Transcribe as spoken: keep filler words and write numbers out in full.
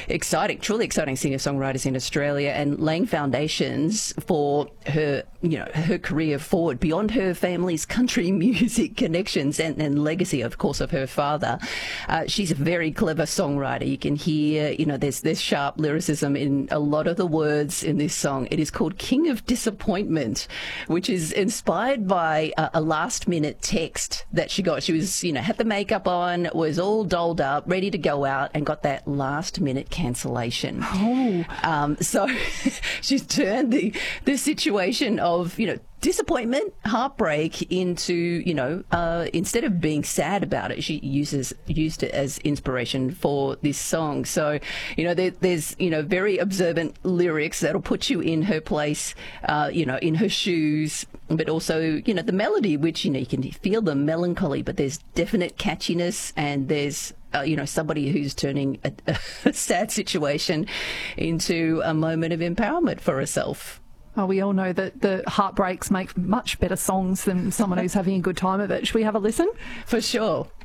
exciting, truly exciting singer-songwriters in Australia, and laying foundations for her, you know, her career forward beyond her family's country music connections and, and legacy, of course, of her father. Uh, she's a very clever songwriter. You can hear, you know, there's there's sharp lyricism in a lot of the words in this song. It is called King of Disappointment, which is inspired by a, a last-minute text that she got. She was, you know, had the makeup on, was all dolled up, ready to go out, and got that last-minute cancellation. Oh. Um, so she's turned the the situation of, you know, disappointment, heartbreak into, you know, uh, instead of being sad about it, she uses used it as inspiration for this song. So, you know, there, there's, you know, very observant lyrics that'll put you in her place, uh, you know, in her shoes, but also, you know, the melody, which, you know, you can feel the melancholy, but there's definite catchiness, and there's Uh, you know, somebody who's turning a, a sad situation into a moment of empowerment for herself. Oh, we all know that the heartbreaks make much better songs than someone who's having a good time of it. Should we have a listen? For sure.